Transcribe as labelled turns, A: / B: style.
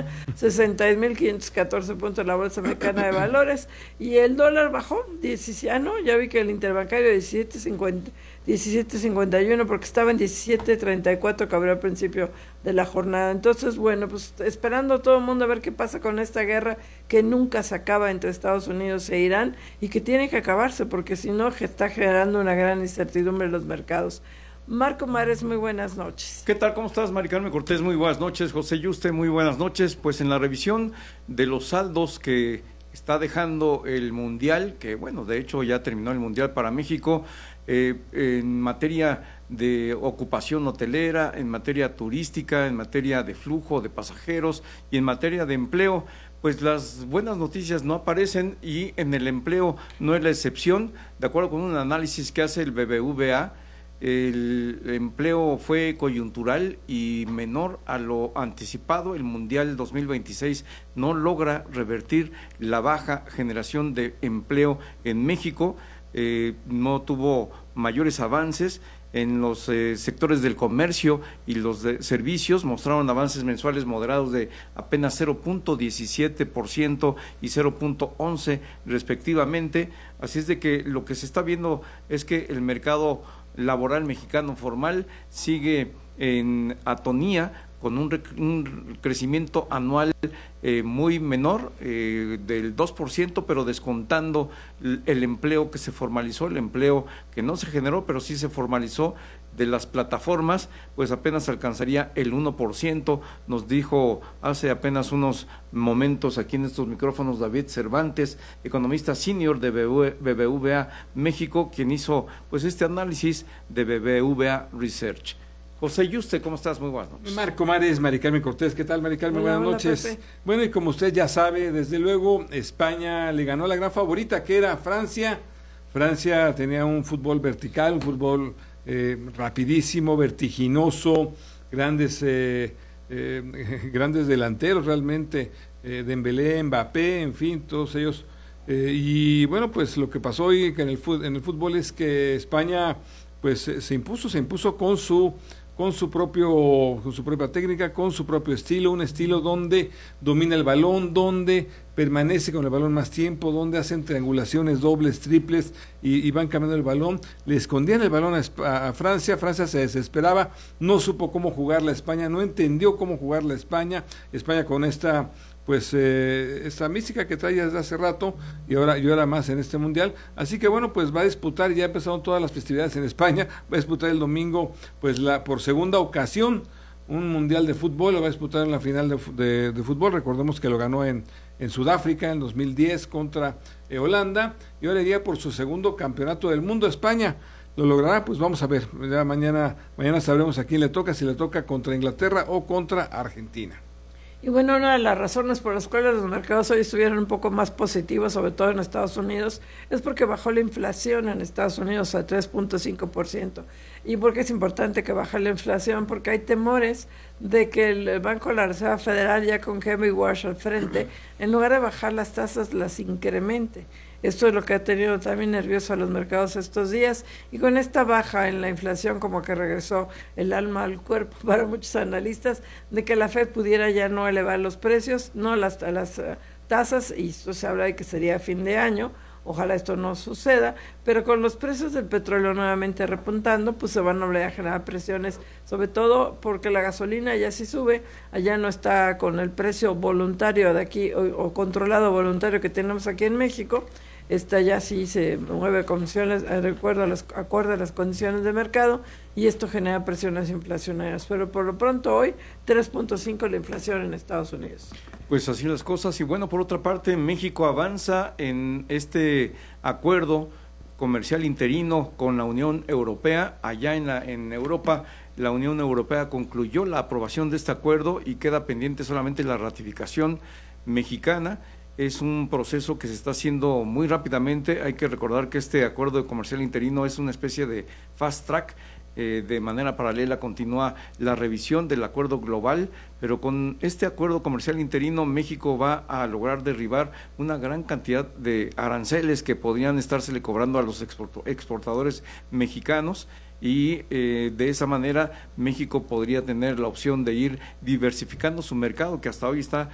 A: España, 62.514 puntos en la Bolsa Mexicana de Valores, y el dólar bajó, ya vi que el interbancario 17.51 porque estaba en 17.34 que abrió al principio de la jornada. Entonces, bueno, pues esperando todo el mundo a ver qué pasa con esta guerra que nunca se acaba entre Estados Unidos e Irán y que tiene que acabarse porque si no está generando una gran incertidumbre en los mercados. Marco Mares, muy buenas noches.
B: ¿Qué tal? ¿Cómo estás, Mari Carmen Cortés? Muy buenas noches. José Yuste, muy buenas noches. Pues en la revisión de los saldos que está dejando el Mundial, que bueno, de hecho ya terminó el Mundial para México, en materia de ocupación hotelera, en materia turística, en materia de flujo de pasajeros y en materia de empleo, pues las buenas noticias no aparecen y en el empleo no es la excepción. De acuerdo con un análisis que hace el BBVA, el empleo fue coyuntural y menor a lo anticipado. El Mundial 2026 no logra revertir la baja generación de empleo en México, no tuvo mayores avances. En los sectores del comercio y los de servicios mostraron avances mensuales moderados de apenas 0.17% y 0.11% respectivamente. Así es de que lo que se está viendo es que el mercado laboral mexicano formal sigue en atonía, con un crecimiento anual muy menor, del 2%, pero descontando el empleo que se formalizó, el empleo que no se generó, pero sí se formalizó de las plataformas, pues apenas alcanzaría el 1%, nos dijo hace apenas unos momentos aquí en estos micrófonos David Cervantes, economista senior de BBVA México, quien hizo pues este análisis de BBVA Research. José Yuste, ¿cómo estás? Muy buenas noches.
C: Marco Mares, Mari Carmen Cortés, ¿qué tal, Mari Carmen? Buenas noches. Pepe. Bueno, y como usted ya sabe, desde luego, España le ganó a la gran favorita, que era Francia. Francia tenía un fútbol vertical, un fútbol rapidísimo, vertiginoso, grandes delanteros realmente, Dembélé, Mbappé, en fin, todos ellos. Y bueno, pues lo que pasó hoy en el fútbol es que España pues se impuso con su propia técnica, con su propio estilo, un estilo donde domina el balón, donde permanece con el balón más tiempo, donde hacen triangulaciones dobles, triples y van cambiando el balón. Le escondían el balón a Francia se desesperaba, no supo cómo jugarla a España, no entendió cómo jugarla a España con esta mística que trae desde hace rato y ahora más en este mundial. Así que bueno, pues va a disputar, ya empezaron todas las festividades en España, va a disputar el domingo pues por segunda ocasión un mundial de fútbol, lo va a disputar en la final de fútbol. Recordemos que lo ganó en Sudáfrica en 2010 contra Holanda, y ahora iría por su segundo campeonato del mundo. España lo logrará, pues vamos a ver, ya mañana sabremos a quién le toca, si le toca contra Inglaterra o contra Argentina.
A: Y bueno, una de las razones por las cuales los mercados hoy estuvieron un poco más positivos, sobre todo en Estados Unidos, es porque bajó la inflación en Estados Unidos a 3.5%. ¿Y por qué es importante que baje la inflación? Porque hay temores de que el Banco de la Reserva Federal, ya con Henry Wash al frente, en lugar de bajar las tasas, las incremente. Esto es lo que ha tenido también nervioso a los mercados estos días, y con esta baja en la inflación como que regresó el alma al cuerpo para muchos analistas de que la Fed pudiera ya no elevar los precios, no las tasas, y esto se habla de que sería a fin de año. Ojalá esto no suceda, pero con los precios del petróleo nuevamente repuntando, pues se van a generar presiones, sobre todo porque la gasolina ya sí sube, allá no está con el precio voluntario de aquí o controlado voluntario que tenemos aquí en México. Esta ya sí se mueve condiciones, acorde a las condiciones de mercado, y esto genera presiones inflacionarias. Pero por lo pronto hoy 3.5 la inflación en Estados Unidos.
B: Pues así las cosas. Y bueno, por otra parte, México avanza en este acuerdo comercial interino con la Unión Europea. Allá en Europa, la Unión Europea concluyó la aprobación de este acuerdo y queda pendiente solamente la ratificación mexicana. Es un proceso que se está haciendo muy rápidamente. Hay que recordar que este acuerdo comercial interino es una especie de fast track. De manera paralela continúa la revisión del acuerdo global, pero con este acuerdo comercial interino México va a lograr derribar una gran cantidad de aranceles que podrían estársele cobrando a los exportadores mexicanos, y de esa manera México podría tener la opción de ir diversificando su mercado, que hasta hoy está